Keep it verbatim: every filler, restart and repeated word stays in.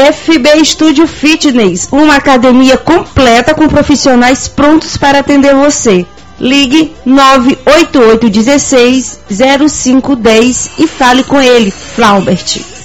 F B Studio Fitness, uma academia completa com profissionais prontos para atender você. Ligue nove oito oito um seis zero cinco um zero e fale com ele, Flaubert.